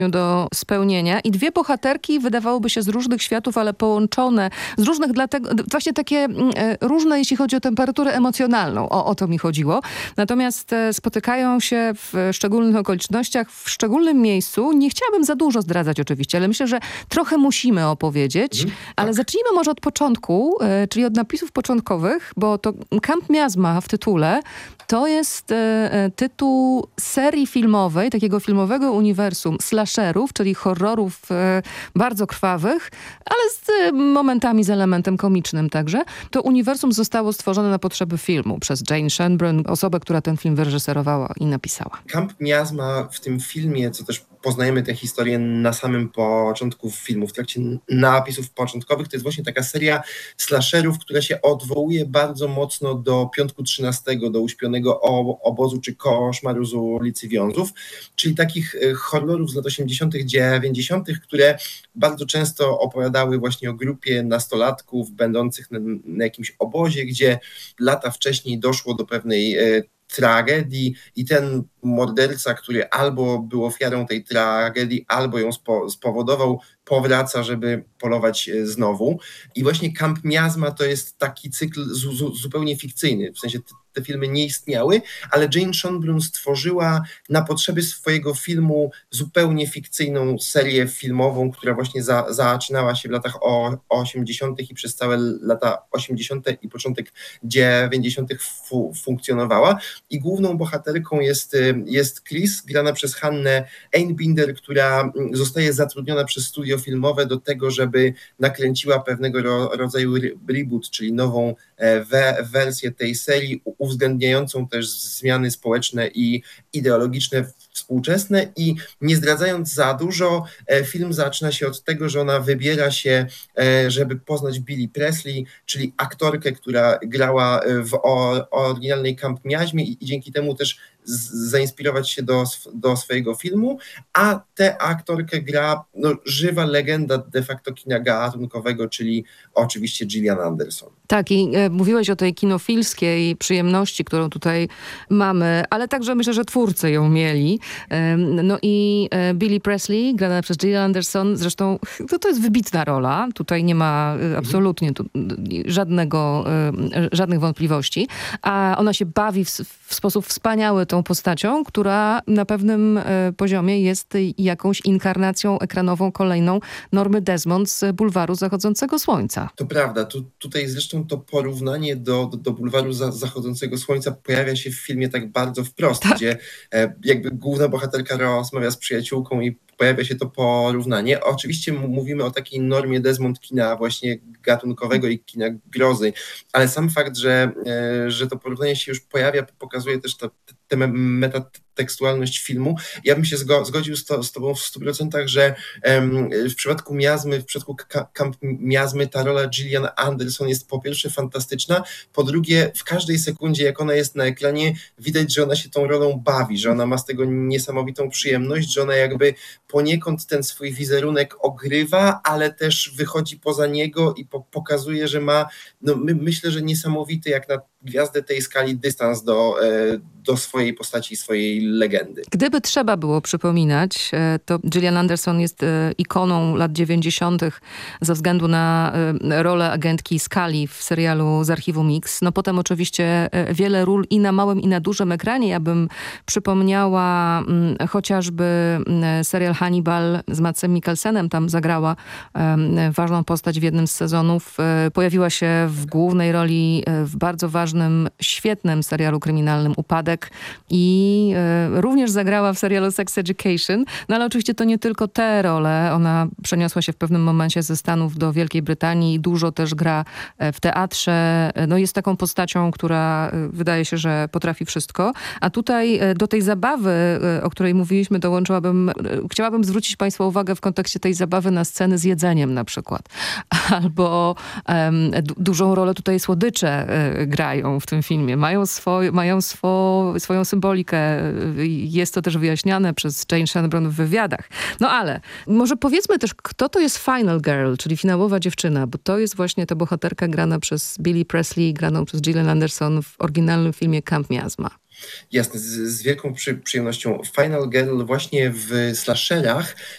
do spełnienia i dwie bohaterki wydawałoby się z różnych światów, ale połączone, z różnych dlatego, właśnie takie różne, jeśli chodzi o temperaturę emocjonalną. O to mi chodziło. Natomiast spotykają się w szczególnych okolicznościach, w szczególnym miejscu. Nie chciałabym za dużo zdradzać oczywiście, ale myślę, że trochę musimy opowiedzieć. Ale zacznijmy może od początku, czyli od napisów początkowych, bo to Camp Miasma w tytule to jest tytuł serii filmowej, takiego filmowego uniwersum slasherów, czyli horrorów bardzo krwawych, ale z momentami z elementem komicznym także. To uniwersum zostało stworzone na potrzeby filmu przez Jane Shenbrun, osobę, która ten film wyreżyserowała i napisała. Camp Miasma w tym filmie, co też poznajemy tę historię na samym początku filmu, w trakcie napisów początkowych, to jest właśnie taka seria slasherów, która się odwołuje bardzo mocno do Piątku 13, do Uśpionego obozu czy Koszmaru z ulicy Wiązów, czyli takich horrorów z lat 80., 90., które bardzo często opowiadały właśnie o grupie nastolatków będących na jakimś obozie, gdzie lata wcześniej doszło do pewnej tragedii i ten morderca, który albo był ofiarą tej tragedii, albo ją spowodował, powraca, żeby polować znowu. I właśnie Camp Miasma to jest taki cykl zupełnie fikcyjny, w sensie te filmy nie istniały, ale Jane Shenbrun stworzyła na potrzeby swojego filmu zupełnie fikcyjną serię filmową, która właśnie zaczynała się w latach 80. i przez całe lata 80. i początek 90. funkcjonowała. I główną bohaterką jest Chris, grana przez Hannę Einbinder, która zostaje zatrudniona przez studio filmowe do tego, żeby nakręciła pewnego rodzaju reboot, czyli nową wersję tej serii, uwzględniającą też zmiany społeczne i ideologiczne współczesne. I nie zdradzając za dużo, film zaczyna się od tego, że ona wybiera się, żeby poznać Billie Presley, czyli aktorkę, która grała w oryginalnej Camp Miaźmie i dzięki temu też zainspirować się do swojego filmu, a tę aktorkę gra żywa legenda de facto kina gatunkowego, czyli oczywiście Gillian Anderson. Tak, i mówiłeś o tej kinofilskiej przyjemności, którą tutaj mamy, ale także myślę, że twórcy ją mieli. No i Billie Presley, grana przez Gillian Anderson, zresztą to jest wybitna rola. Tutaj nie ma absolutnie żadnych wątpliwości. A ona się bawi w sposób wspaniały tą postacią, która na pewnym poziomie jest jakąś inkarnacją ekranową kolejną Normy Desmond z Bulwaru Zachodzącego Słońca. To prawda. Tutaj zresztą to porównanie do Bulwaru Zachodzącego Słońca pojawia się w filmie tak bardzo wprost, tak, gdzie jakby główna bohaterka rozmawia z przyjaciółką i pojawia się to porównanie. Oczywiście mówimy o takiej Normie Desmond kina właśnie gatunkowego i kina grozy, ale sam fakt, że to porównanie się już pojawia, pokazuje też tę metatekstualność filmu. Ja bym się zgodził z tobą w 100%, że w przypadku Miazmy, w przypadku Camp Miazmy ta rola Gillian Anderson jest po pierwsze fantastyczna, po drugie w każdej sekundzie, jak ona jest na ekranie, widać, że ona się tą rolą bawi, że ona ma z tego niesamowitą przyjemność, że ona jakby poniekąd ten swój wizerunek ogrywa, ale też wychodzi poza niego i pokazuje, że ma, myślę, że niesamowity jak na gwiazdę tej skali dystans do swojej postaci, swojej legendy. Gdyby trzeba było przypominać, to Gillian Anderson jest ikoną lat 90. ze względu na rolę agentki Scully w serialu z Archiwum Mix. No potem oczywiście wiele ról i na małym, i na dużym ekranie. Ja bym przypomniała chociażby serial Hannibal z Madsem Mikkelsenem. Tam zagrała ważną postać w jednym z sezonów. Pojawiła się w głównej roli w bardzo ważnym, świetnym serialu kryminalnym Upadek i również zagrała w serialu Sex Education. No ale oczywiście to nie tylko te role. Ona przeniosła się w pewnym momencie ze Stanów do Wielkiej Brytanii i dużo też gra w teatrze. No jest taką postacią, która wydaje się, że potrafi wszystko. A tutaj do tej zabawy, o której mówiliśmy, chciałabym zwrócić Państwa uwagę w kontekście tej zabawy na sceny z jedzeniem na przykład. Albo dużą rolę tutaj słodycze grają w tym filmie. Mają swoją symbolikę. Jest to też wyjaśniane przez Jane Shenbrun w wywiadach. No ale może powiedzmy też, kto to jest Final Girl, czyli finałowa dziewczyna, bo to jest właśnie ta bohaterka grana przez Billie Presley, graną przez Gillian Anderson w oryginalnym filmie Camp Miasma. Jasne, z wielką przyjemnością. Final Girl właśnie w slasherach